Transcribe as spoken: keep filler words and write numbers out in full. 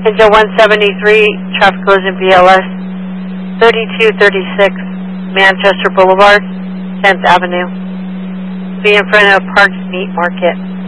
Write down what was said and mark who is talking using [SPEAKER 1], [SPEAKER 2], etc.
[SPEAKER 1] Engine one seventy-three, traffic goes in B L S, thirty-two thirty-six, Manchester Boulevard, tenth Avenue. Be in front of Parks Meat Market.